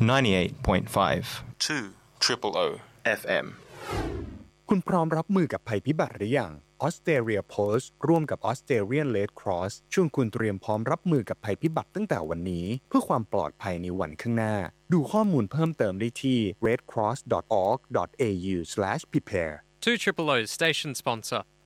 98.5 2 Triple O FM คุณพร้อมรับมือกับภัยพิบัติหรือยัง Australia Post ร่วมกับ Australian Red Cross ชวนคุณเตรียมพร้อมรับมือกับภัยพิบัติตั้งแต่วันนี้เพื่อความปลอดภัยในวันข้างหน้าดูข้อมูลเพิ่มเติมได้ที่ redcross.org.au/prepare 2 Triple O's station sponsor